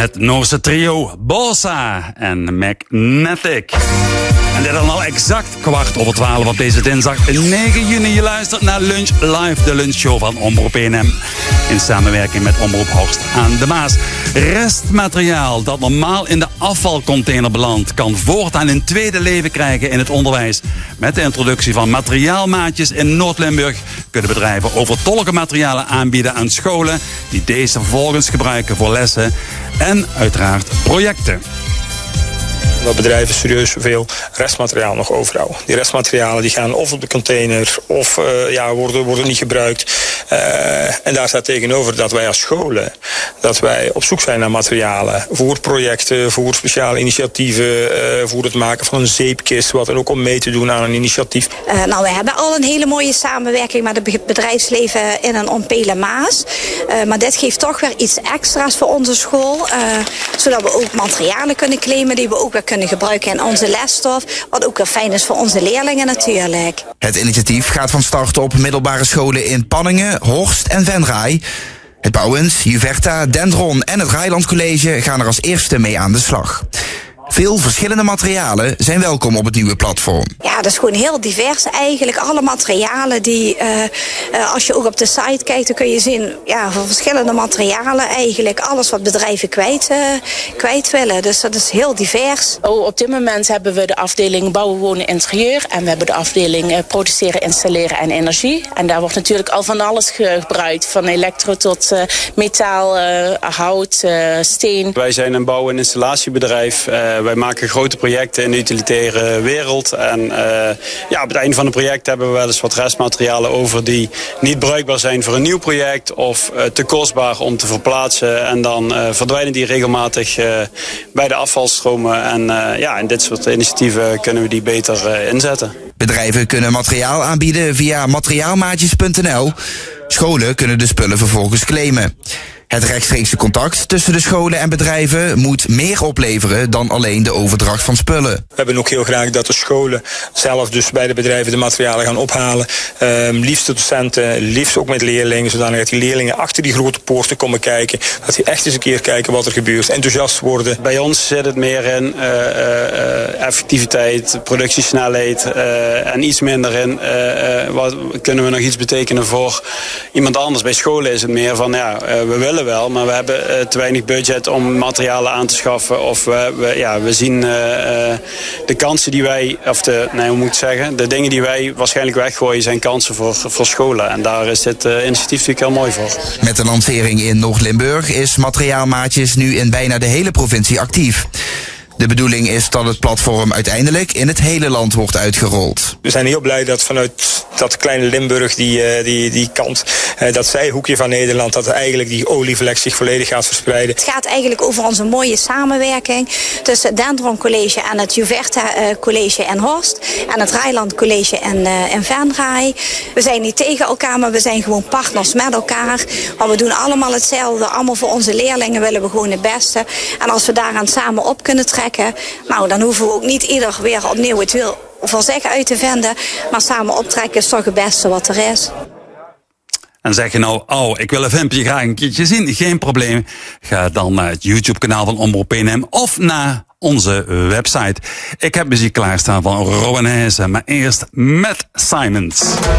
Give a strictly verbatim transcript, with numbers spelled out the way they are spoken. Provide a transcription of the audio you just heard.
Het Noorse trio Bossa en Magnetic. En dit dan al exact kwart over twaalf op deze dinsdag negen juni. Je luistert naar Lunch Live, de lunchshow van Omroep E N M. In samenwerking met Omroep Horst aan de Maas. Restmateriaal dat normaal in de afvalcontainer belandt, kan voortaan een tweede leven krijgen in het onderwijs. Met de introductie van materiaalmaatjes in Noord-Limburg kunnen bedrijven overtollige materialen aanbieden aan scholen die deze vervolgens gebruiken voor lessen en uiteraard projecten. Dat bedrijven serieus veel restmateriaal nog overhouden. Die restmaterialen die gaan of op de container of uh, ja, worden, worden niet gebruikt. Uh, en daar staat tegenover dat wij als scholen dat wij op zoek zijn naar materialen voor projecten, voor speciale initiatieven, uh, voor het maken van een zeepkist, wat en ook om mee te doen aan een initiatief. Uh, nou, we hebben al een hele mooie samenwerking met het bedrijfsleven in en om Pelemaas. Uh, maar dit geeft toch weer iets extra's voor onze school, uh, zodat we ook materialen kunnen claimen die we ook weer kunnen kunnen gebruiken in onze lesstof. Wat ook weer fijn is voor onze leerlingen natuurlijk. Het initiatief gaat van start op middelbare scholen in Panningen, Horst en Venray. Het Bouwens, Juverta, Dendron en het Rijland College gaan er als eerste mee aan de slag. Veel verschillende materialen zijn welkom op het nieuwe platform. Ja, dat is gewoon heel divers eigenlijk. Alle materialen die, uh, uh, als je ook op de site kijkt, dan kun je zien, ja, van verschillende materialen eigenlijk. Alles wat bedrijven kwijt, uh, kwijt willen. Dus dat is heel divers. Oh, op dit moment hebben we de afdeling bouwen, wonen, interieur. En we hebben de afdeling uh, produceren, installeren en energie. En daar wordt natuurlijk al van alles gebruikt. Van elektro tot uh, metaal, uh, hout, uh, steen. Wij zijn een bouw- en installatiebedrijf. Uh, Wij maken grote projecten in de utilitaire wereld. En uh, ja, op het einde van het project hebben we wel eens wat restmaterialen over die niet bruikbaar zijn voor een nieuw project of uh, te kostbaar om te verplaatsen. En dan uh, verdwijnen die regelmatig uh, bij de afvalstromen. En uh, ja, in dit soort initiatieven kunnen we die beter uh, inzetten. Bedrijven kunnen materiaal aanbieden via materiaalmaatjes punt n l. Scholen kunnen de spullen vervolgens claimen. Het rechtstreekse contact tussen de scholen en bedrijven moet meer opleveren dan alleen de overdracht van spullen. We hebben ook heel graag dat de scholen zelf dus bij de bedrijven de materialen gaan ophalen. Um, liefst de docenten, liefst ook met leerlingen, zodanig dat die leerlingen achter die grote poorten komen kijken. Dat die echt eens een keer kijken wat er gebeurt, enthousiast worden. Bij ons zit het meer in uh, uh, effectiviteit, productiesnelheid uh, en iets minder in uh, uh, wat kunnen we nog iets betekenen voor iemand anders. Bij scholen is het meer van ja, uh, we willen wel, maar we hebben uh, te weinig budget om materialen aan te schaffen. Of we, we, ja, we zien uh, uh, de kansen die wij, of de, nee, hoe moet ik zeggen, de dingen die wij waarschijnlijk weggooien zijn kansen voor, voor scholen. En daar is dit uh, initiatief natuurlijk heel mooi voor. Met de lancering in Noord-Limburg is Materiaalmaatjes nu in bijna de hele provincie actief. De bedoeling is dat het platform uiteindelijk in het hele land wordt uitgerold. We zijn heel blij dat vanuit dat kleine Limburg, die, die, die kant, dat zijhoekje van Nederland, dat eigenlijk die olievlek zich volledig gaat verspreiden. Het gaat eigenlijk over onze mooie samenwerking tussen het Dendron College en het Juverta College in Horst en het Rijland College in, uh, in Venray. We zijn niet tegen elkaar, maar we zijn gewoon partners met elkaar. Maar we doen allemaal hetzelfde. Allemaal voor onze leerlingen willen we gewoon het beste. En als we daaraan samen op kunnen trekken, nou, dan hoeven we ook niet ieder weer opnieuw het wiel voor zich uit te vinden. Maar samen optrekken is toch het beste wat er is. En zeg je nou, oh, ik wil een filmpje graag een keertje zien. Geen probleem. Ga dan naar het YouTube-kanaal van Omroep E N M of naar onze website. Ik heb muziek klaarstaan van Rowan Heijzen, maar eerst met Simons.